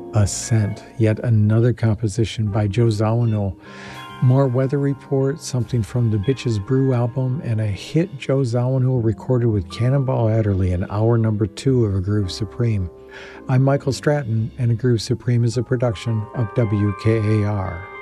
Ascent, yet another composition by Joe Zawinul. More Weather Report, something from the Bitches Brew album, and a hit Joe Zawinul recorded with Cannonball Adderley in hour number 2 of A Groove Supreme. I'm Michael Stratton, and A Groove Supreme is a production of WKAR.